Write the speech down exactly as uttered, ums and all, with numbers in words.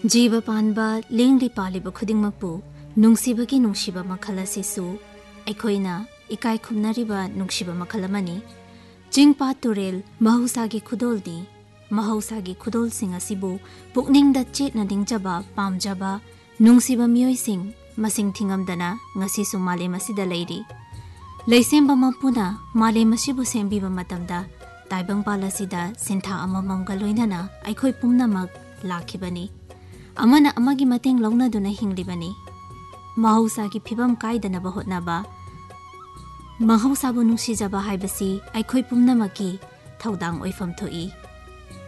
जीव पानबा लेंगली पालिबा खुदिंगमकपु नुंसीबगी नुंसीबा मखल असिसु अखोइना इकाई खुमनरिबा नुंसीबा मखल अमनी चिंगपा तुरेल महौसागी खुदोलनी महौसागी खुदोलसिंग असिबु पुकनिंगदा चेतना निंगजबा पामजबा नुंसीबा मियोइसिंग मसिंग थिंगमदना ngasisu मालेम असिदा Larry लैसेंबा मपुना मालेम असिबु सेंबिबा मतमदा ताइबंगपाल असिदा सिंथा अमममगा लोइनना अखोइ पुमनमक लाखिबनी अमना अमगी मतेंग लौनदुना हिंगलिबनी महौसागी फिबम कायदनबा होतनबा महौसाबु नुंसीजबा हाइबसी अखोइ पुमनमकी थौदांग ओइफम थोई।